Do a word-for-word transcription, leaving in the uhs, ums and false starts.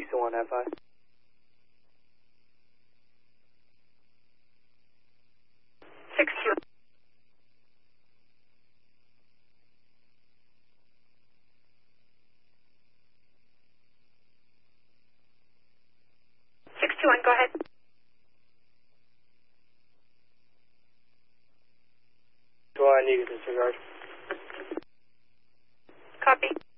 Houston one nine five. six two. six two one, go ahead. Do I need to disregard? Copy.